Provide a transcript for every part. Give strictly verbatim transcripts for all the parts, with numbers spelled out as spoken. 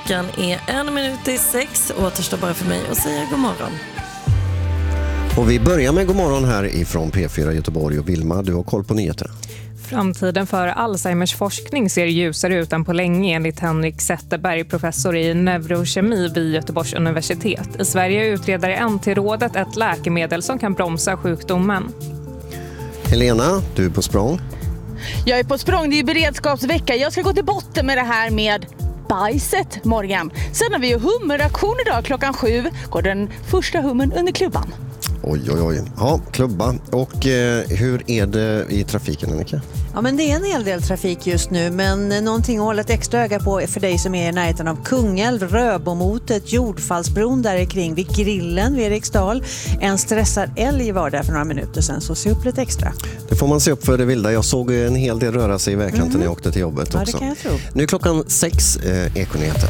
Klockan är en minut i sex. Återstår bara för mig att säga god morgon. Och vi börjar med god morgon här ifrån P fyra Göteborg. Och Vilma, du har koll på nyheterna. Framtiden för Alzheimers forskning ser ljusare ut än på länge enligt Henrik Zetterberg, professor i neurokemi vid Göteborgs universitet. I Sverige utreder N T-rådet ett läkemedel som kan bromsa sjukdomen. Helena, du är på språng. Jag är på språng, det är ju beredskapsvecka. Jag ska gå till botten med det här med bajset, Morgan. Sen har vi ju hummeraktion idag klockan sju. Går den första hummen under klubban. Oj, oj, oj. Ja, klubba. Och eh, hur är det i trafiken, Annika? Ja, men det är en hel del trafik just nu, men någonting att hålla ett extra öga på för dig som är i närheten av Kungälv, Röbomotet, Jordfallsbron där kring vid Grillen vid Eriksdal. En stressad älg var där för några minuter sedan, så se upp lite extra. Det får man se upp för det vilda. Jag såg en hel del röra sig i vägkanten mm. när jag åkte till jobbet ja, också. Det kan jag tro. Nu är klockan sex, eh, Ekonyheter.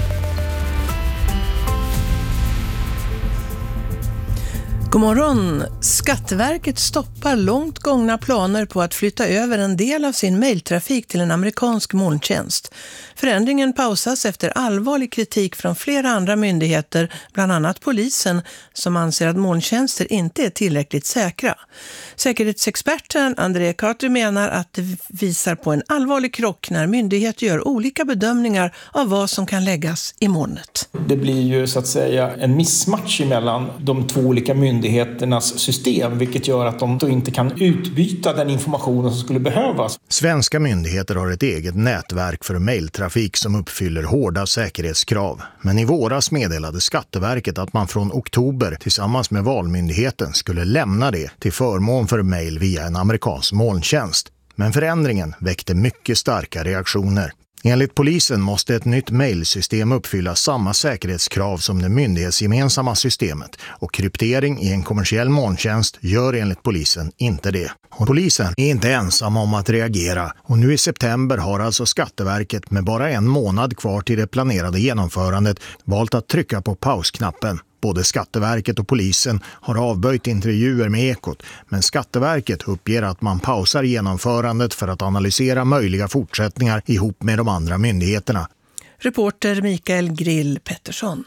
God morgon! Skatteverket stoppar långt gångna planer på att flytta över en del av sin mejltrafik till en amerikansk molntjänst. Förändringen pausas efter allvarlig kritik från flera andra myndigheter, bland annat polisen, som anser att molntjänster inte är tillräckligt säkra. Säkerhetsexperten André Carter menar att det visar på en allvarlig krock när myndigheter gör olika bedömningar av vad som kan läggas i molnet. Det blir ju så att säga en missmatch mellan de två olika myndigheternas system, vilket gör att de då inte kan utbyta den informationen som skulle behövas. Svenska myndigheter har ett eget nätverk för mejltrafik som uppfyller hårda säkerhetskrav. Men i våras meddelade Skatteverket att man från oktober tillsammans med Valmyndigheten skulle lämna det till förmån för mejl via en amerikansk molntjänst. Men förändringen väckte mycket starka reaktioner. Enligt polisen måste ett nytt mejlsystem uppfylla samma säkerhetskrav som det myndighetsgemensamma systemet, och kryptering i en kommersiell molntjänst gör enligt polisen inte det. Och polisen är inte ensam om att reagera, och nu i september har alltså Skatteverket med bara en månad kvar till det planerade genomförandet valt att trycka på pausknappen. Både Skatteverket och polisen har avböjt intervjuer med Ekot, men Skatteverket uppger att man pausar genomförandet för att analysera möjliga fortsättningar ihop med de andra myndigheterna. Reporter Mikael Grill Pettersson.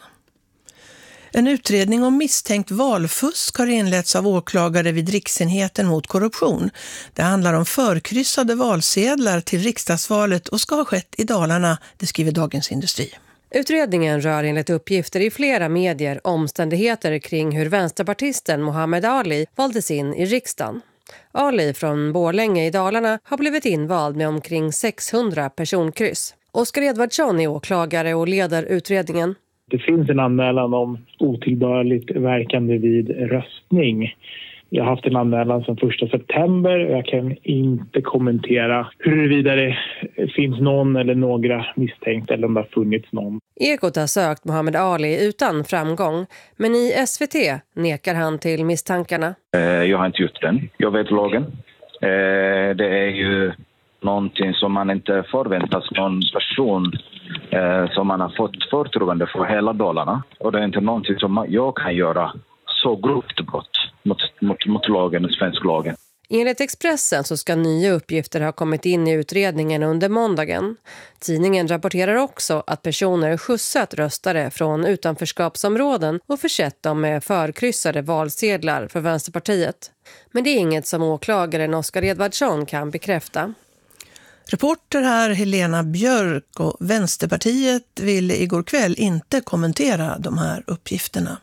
En utredning om misstänkt valfusk har inletts av åklagare vid Riksenheten mot korruption. Det handlar om förkryssade valsedlar till riksdagsvalet och ska ha skett i Dalarna, det skriver Dagens Industri. Utredningen rör enligt uppgifter i flera medier omständigheter kring hur vänsterpartisten Muhammad Ali valdes in i riksdagen. Ali från Borlänge i Dalarna har blivit invald med omkring sexhundra personkryss. Oskar Edvardsson är åklagare och leder utredningen. Det finns en anmälan om otillbörligt verkande vid röstning. Jag har haft en anmälan sedan första september och jag kan inte kommentera huruvida det finns någon eller några misstänkta eller om det har funnits någon. Ekot har sökt Muhammad Ali utan framgång, men i S V T nekar han till misstankarna. Jag har inte gjort den. Jag vet lagen. Det är ju någonting som man inte förväntas någon person som man har fått förtroende för hela Dalarna. Och det är inte någonting som jag kan göra så grovt brott. Mot, mot, mot lagen och svensk lagen. Enligt Expressen så ska nya uppgifter ha kommit in i utredningen under måndagen. Tidningen rapporterar också att personer skjutsat röstare från utanförskapsområden och försett dem med förkryssade valsedlar för Vänsterpartiet. Men det är inget som åklagaren Oskar Edvardsson kan bekräfta. Reporter här Helena Björk, och Vänsterpartiet ville igår kväll inte kommentera de här uppgifterna.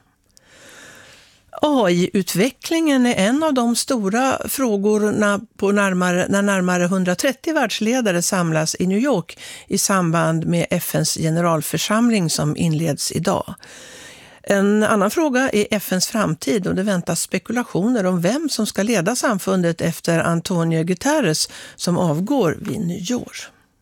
A I-utvecklingen är en av de stora frågorna på närmare, när närmare hundratrettio världsledare samlas i New York i samband med F N:s generalförsamling som inleds idag. En annan fråga är F N:s framtid, och det väntas spekulationer om vem som ska leda samfundet efter Antonio Guterres som avgår vid nyår.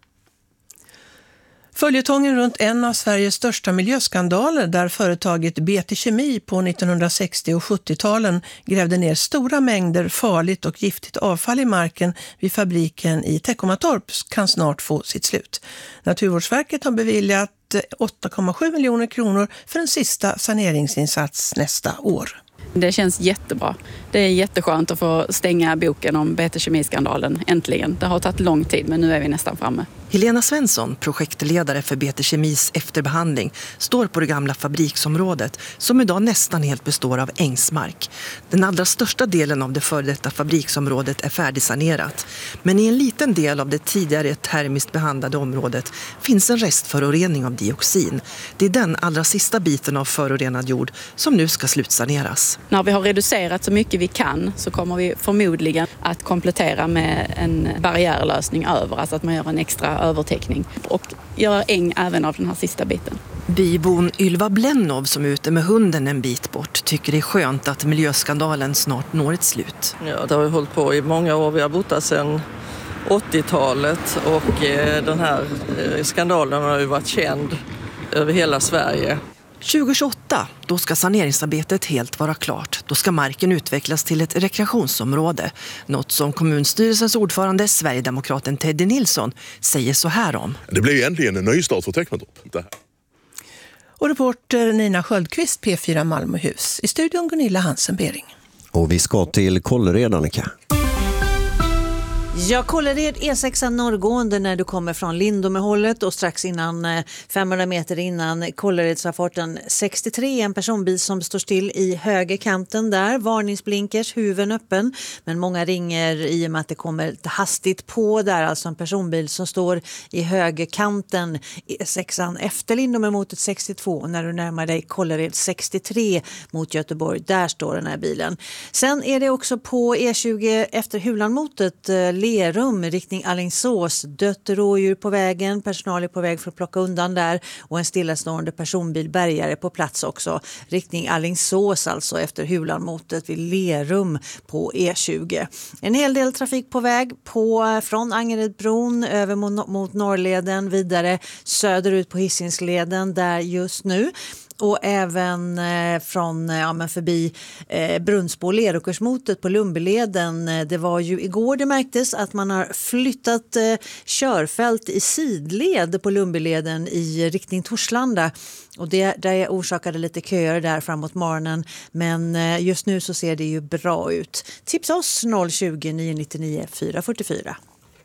Följetongen runt en av Sveriges största miljöskandaler, där företaget B T Kemi på nittonhundrasextio- och sjuttio-talen grävde ner stora mängder farligt och giftigt avfall i marken vid fabriken i Teckomatorp, kan snart få sitt slut. Naturvårdsverket har beviljat åtta komma sju miljoner kronor för en sista saneringsinsats nästa år. Det känns jättebra. Det är jätteskönt att få stänga boken om B T Kemi-skandalen äntligen. Det har tagit lång tid, men nu är vi nästan framme. Helena Svensson, projektledare för B T Kemis efterbehandling, står på det gamla fabriksområdet som idag nästan helt består av ängsmark. Den allra största delen av det före detta fabriksområdet är färdigsanerat. Men i en liten del av det tidigare termiskt behandlade området finns en restförorening av dioxin. Det är den allra sista biten av förorenad jord som nu ska slutsaneras. När vi har reducerat så mycket vi kan så kommer vi förmodligen att komplettera med en barriärlösning över, alltså att man gör en extra övertäckning och göra äng även av den här sista biten. Bybon Ylva Blenov som är ute med hunden en bit bort tycker det är skönt att miljöskandalen snart når ett slut. Ja, det har ju hållit på i många år. Vi har bott där sedan åttiotalet och eh, den här eh, skandalen har ju varit känd över hela Sverige. tjugo tjugoåtta, då ska saneringsarbetet helt vara klart. Då ska marken utvecklas till ett rekreationsområde. Något som kommunstyrelsens ordförande, Sverigedemokraten Teddy Nilsson, säger så här om. Det blir egentligen en ny start för Tecknatorp. Det här. Och reporter Nina Sköldqvist, P fyra Malmöhus. I studion Gunilla Hansen-Bering. Och vi ska till Kållered, Annika. Ja, Kållered E sex norrgående när du kommer från Lindomehållet och strax innan femhundra meter innan Kålleredsrapporten sextiotre, en personbil som står still i högerkanten där, varningsblinkers, huven öppen, men många ringer i och med att det kommer hastigt på där, alltså en personbil som står i högerkanten E sex efter Lindome mot ett sextiotvå, när du närmar dig Kållered sextiotre mot Göteborg, där står den här bilen. Sen är det också på E tjugo efter Hulanmotet Lerum, riktning Alingsås, dött rådjur på vägen, personal är på väg för att plocka undan där och en stillastående personbil bärgare på plats också, riktning Alingsås alltså efter Hulanmotet vid Lerum på E tjugo. En hel del trafik på väg på, från Angeredbron över mot, mot Norrleden, vidare söderut på Hisingsleden där just nu. Och även eh, från, ja, men förbi eh, Brunnsbo och Leråkersmotet på Lumbeleden. Det var ju igår det märktes att man har flyttat eh, körfält i sidled på Lumbeleden i riktning Torslanda. Och det där orsakade lite köer där framåt morgonen. Men eh, just nu så ser det ju bra ut. Tipsa oss noll tjugo, nio nio fyra fyra fyra.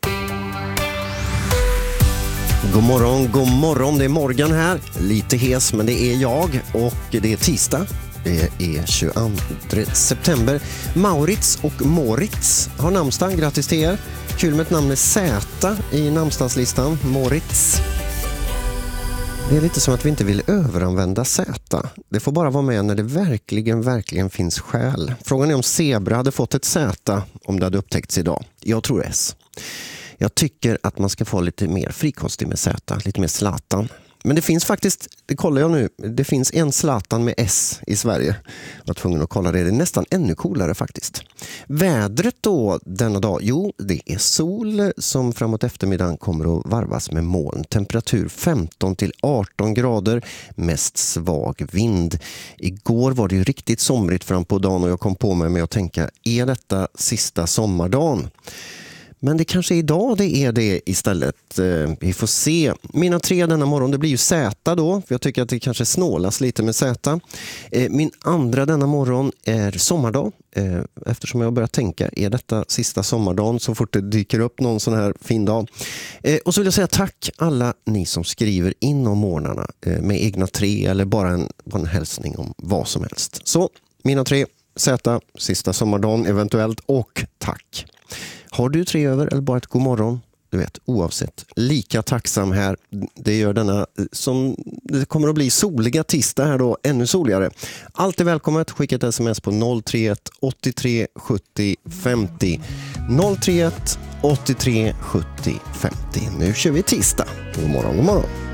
God morgon, god morgon. Det är Morgan här. Lite hes, men det är jag. Och det är tisdag. Det är tjugoandra september. Maurits och Moritz har namnsdag. Grattis till er. Kul med ett namn med Z i namnsdagslistan. Moritz. Det är lite som att vi inte vill överanvända Z. Det får bara vara med när det verkligen, verkligen finns skäl. Frågan är om Zebra hade fått ett Z om det hade upptäckts idag. Jag tror S. Jag tycker att man ska få lite mer frikostig med Z, lite mer Zlatan. Men det finns faktiskt, det kollar jag nu, det finns en Zlatan med S i Sverige. Jag var tvungen att kolla det, det är nästan ännu coolare faktiskt. Vädret då denna dag, jo det är sol som framåt eftermiddagen kommer att varvas med moln. Temperatur femton till arton grader, mest svag vind. Igår var det ju riktigt somrigt fram på dagen och jag kom på mig med att tänka, är detta sista sommardagen? Men det kanske är idag det är det istället. Vi får se. Mina tre denna morgon, det blir ju Z då. För jag tycker att det kanske snålas lite med Z. Min andra denna morgon är sommardag. Eftersom jag börjar tänka, är detta sista sommardagen så fort det dyker upp någon sån här fin dag. Och så vill jag säga tack alla ni som skriver in om morgnarna med egna tre eller bara en, bara en hälsning om vad som helst. Så mina tre, Z, sista sommardagen eventuellt och tack. Har du tre över eller bara ett god morgon? Du vet, oavsett. Lika tacksam här. Det gör denna, som det kommer att bli soliga tisdag här då, ännu soligare. Allt är välkommet. Skicka ett sms på noll tre ett åttiotre sjuttio femtio. noll tre ett åttiotre sjuttio femtio. Nu kör vi tisdag. God morgon, god morgon.